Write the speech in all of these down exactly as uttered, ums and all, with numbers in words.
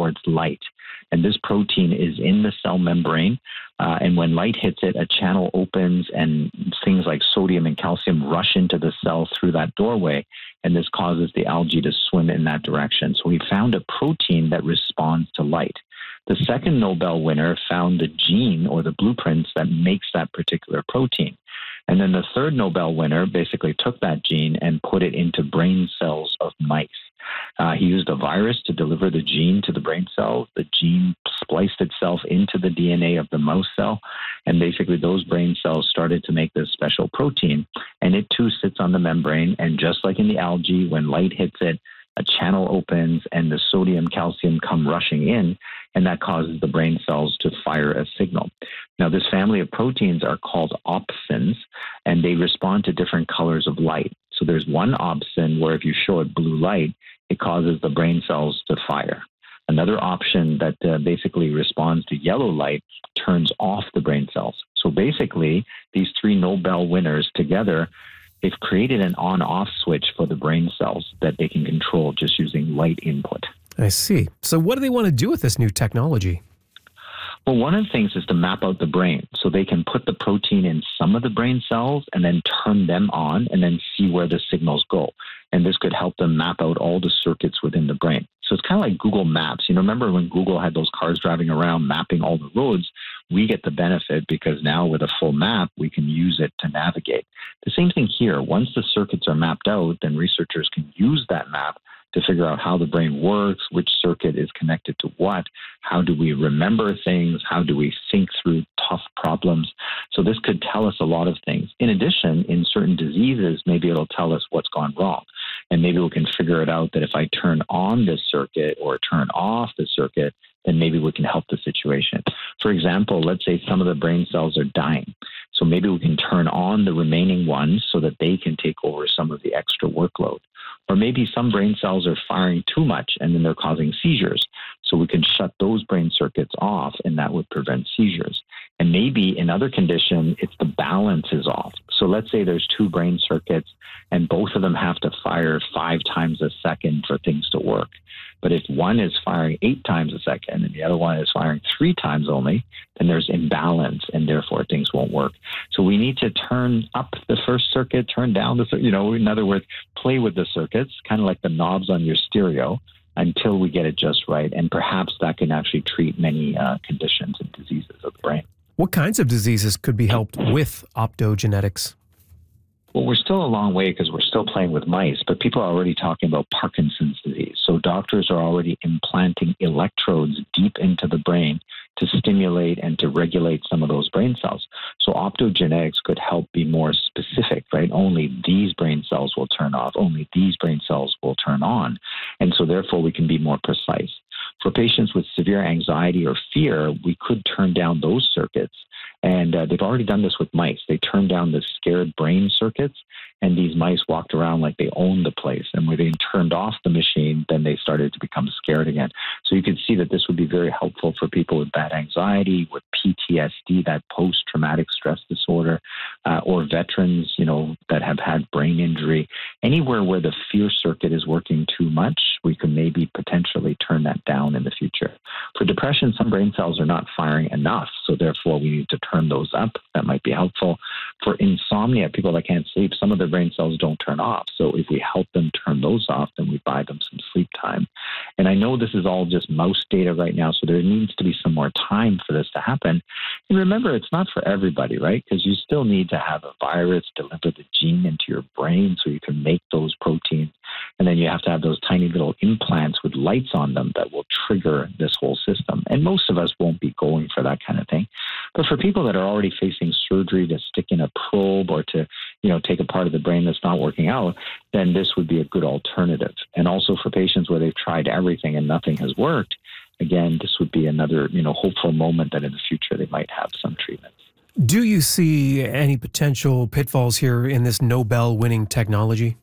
towards light. And this protein is in the cell membrane. Uh, and when light hits it, a channel opens and things like sodium and calcium rush into the cell through that doorway. And this causes the algae to swim in that direction. So we found a protein that responds to light. The second Nobel winner found the gene or the blueprints that makes that particular protein. And then the third Nobel winner basically took that gene and put it into brain cells of mice. Uh, he used a virus to deliver the gene to the brain cells. The gene spliced itself into the D N A of the mouse cell. And basically those brain cells started to make this special protein. And it too sits on the membrane. And just like in the algae, when light hits it, a channel opens and the sodium, calcium come rushing in, and that causes the brain cells to fire a signal. Now, this family of proteins are called opsins, and they respond to different colors of light. So there's one opsin where if you show it blue light, it causes the brain cells to fire. Another option that uh, basically responds to yellow light turns off the brain cells. So basically, these three Nobel winners together, they've created an on-off switch for the brain cells that they can control just using light input. I see. So what do they want to do with this new technology? Well, one of the things is to map out the brain. So they can put the protein in some of the brain cells and then turn them on and then see where the signals go. And this could help them map out all the circuits within the brain. So it's kind of like Google Maps. You know, remember when Google had those cars driving around mapping all the roads? We get the benefit because now with a full map, we can use it to navigate. The same thing here. Once the circuits are mapped out, then researchers can use that map to figure out how the brain works, which circuit is connected to what, how do we remember things, how do we think through tough problems. So this could tell us a lot of things. In addition, in certain diseases, maybe it'll tell us what's gone wrong. And maybe we can figure it out that if I turn on this circuit or turn off the circuit, then maybe we can help the situation. For example, let's say some of the brain cells are dying. So maybe we can turn on the remaining ones so that they can take over some of the extra workload. Or maybe some brain cells are firing too much and then they're causing seizures. So we can shut those brain circuits off and that would prevent seizures. And maybe in other condition, it's the balance is off. So let's say there's two brain circuits and both of them have to fire five times a second for things to work. But if one is firing eight times a second and the other one is firing three times only, then there's imbalance and therefore things won't work. So we need to turn up the first circuit, turn down the circuit, you know, in other words, play with the circuits, kind of like the knobs on your stereo, until we get it just right. And perhaps that can actually treat many uh, conditions and diseases of the brain. What kinds of diseases could be helped with optogenetics? Well, we're still a long way because we're still playing with mice, but people are already talking about Parkinson's disease. So doctors are already implanting electrodes deep into the brain to stimulate and to regulate some of those brain cells. So optogenetics could help be more specific, right? Only these brain cells will turn off, only these brain cells will turn on. And so therefore we can be more precise. For patients with severe anxiety or fear, we could turn down those circuits. And uh, they've already done this with mice. They turned down the scared brain circuits, and these mice walked around like they owned the place. And when they turned off the machine, then they started to become scared again. So you can see that this would be very helpful for people with bad anxiety, with P T S D, that post-traumatic stress disorder, uh, or veterans, you know, that have had brain injury. Anywhere where the fear circuit is working too much, we could maybe potentially turn that down in the future. For depression, some brain cells are not firing enough, so therefore we need to turn those up. That might be helpful. For insomnia, people that can't sleep, some of their brain cells don't turn off. So if we help them turn those off, then we buy them some sleep time. And I know this is all just mouse data right now, so there needs to be some more time for this to happen. And remember, it's not for everybody, right? Because you still need to have a virus deliver the gene into your brain so you can make those proteins. And then you have to have those tiny little implants with lights on them that will trigger this whole system. And most of us won't be going for that kind of thing. But for people that are already facing surgery to stick in a probe or to, you know, take a part of the brain that's not working out, then this would be a good alternative. And also for patients where they've tried everything and nothing has worked, again, this would be another, you know, hopeful moment that in the future they might have some treatments. Do you see any potential pitfalls here in this Nobel-winning technology?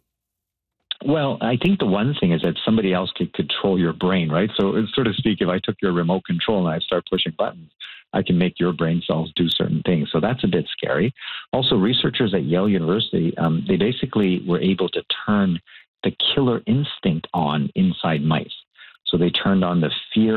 Well, I think the one thing is that somebody else could control your brain, right? So, so to speak, if I took your remote control and I start pushing buttons, I can make your brain cells do certain things. So that's a bit scary. Also, researchers at Yale University, um, they basically were able to turn the killer instinct on inside mice. So they turned on the fear